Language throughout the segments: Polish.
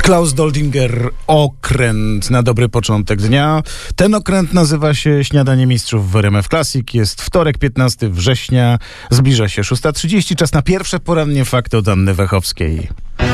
Klaus Doldinger, okręt na dobry początek dnia. Ten okręt nazywa się Śniadanie Mistrzów w RMF Classic. Jest wtorek, 15 września. Zbliża się 6:30. Czas na pierwsze porannie fakty od Anny Wachowskiej.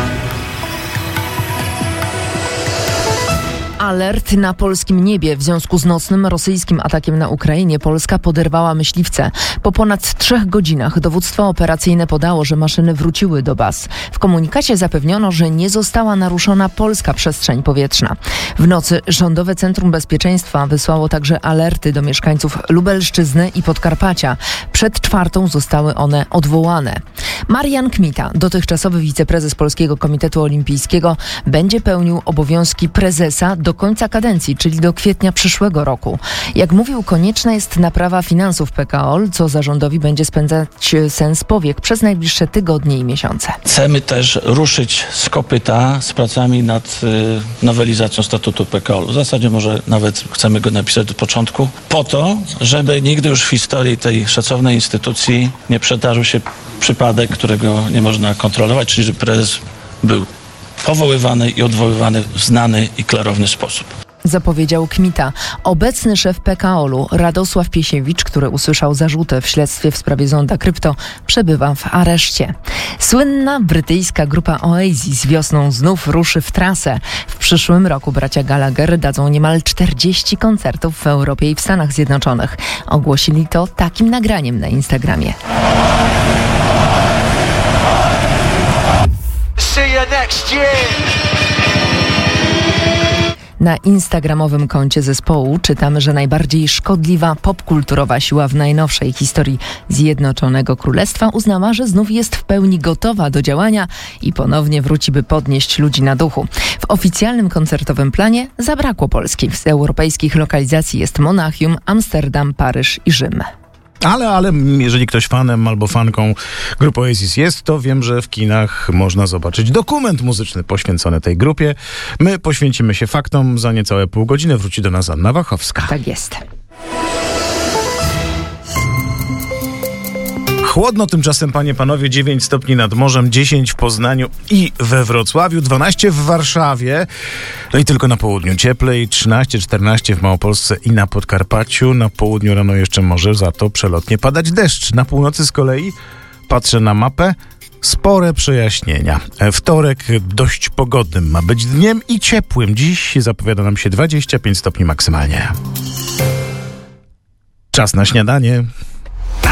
Alert na polskim niebie. W związku z nocnym rosyjskim atakiem na Ukrainie Polska poderwała myśliwce. Po ponad 3 godzinach dowództwo operacyjne podało, że maszyny wróciły do baz. W komunikacie zapewniono, że nie została naruszona polska przestrzeń powietrzna. W nocy Rządowe Centrum Bezpieczeństwa wysłało także alerty do mieszkańców Lubelszczyzny i Podkarpacia. Przed 4:00 zostały one odwołane. Marian Kmita, dotychczasowy wiceprezes Polskiego Komitetu Olimpijskiego, będzie pełnił obowiązki prezesa do końca kadencji, czyli do kwietnia przyszłego roku. Jak mówił, konieczna jest naprawa finansów PKO, co zarządowi będzie spędzać sens powiek przez najbliższe tygodnie i miesiące. Chcemy też ruszyć z kopyta z pracami nad nowelizacją statutu PKO. W zasadzie może nawet chcemy go napisać od początku, po to, żeby nigdy już w historii tej szacownej instytucji nie przydarzył się przypadek, którego nie można kontrolować, czyli że prezes był powoływany i odwoływany w znany i klarowny sposób. Zapowiedział Kmita. Obecny szef PKO-u Radosław Piesiewicz, który usłyszał zarzuty w śledztwie w sprawie zonda krypto, przebywa w areszcie. Słynna brytyjska grupa Oasis wiosną znów ruszy w trasę. W przyszłym roku bracia Gallagher dadzą niemal 40 koncertów w Europie i w Stanach Zjednoczonych. Ogłosili to takim nagraniem na Instagramie. See you next year. Na instagramowym koncie zespołu czytamy, że najbardziej szkodliwa popkulturowa siła w najnowszej historii Zjednoczonego Królestwa uznała, że znów jest w pełni gotowa do działania i ponownie wróci, by podnieść ludzi na duchu. W oficjalnym koncertowym planie zabrakło Polski. Z europejskich lokalizacji jest Monachium, Amsterdam, Paryż i Rzym. Ale jeżeli ktoś fanem albo fanką grupy Oasis jest, to wiem, że w kinach można zobaczyć dokument muzyczny poświęcony tej grupie. My poświęcimy się faktom. Za niecałe pół godziny wróci do nas Anna Wachowska. Tak jest. Chłodno tymczasem, panie, panowie, 9 stopni nad morzem, 10 w Poznaniu i we Wrocławiu, 12 w Warszawie, no i tylko na południu cieplej, 13-14 w Małopolsce i na Podkarpaciu. Na południu rano jeszcze może za to przelotnie padać deszcz. Na północy z kolei, patrzę na mapę, spore przejaśnienia. Wtorek dość pogodnym ma być dniem i ciepłym. Dziś zapowiada nam się 25 stopni maksymalnie. Czas na śniadanie.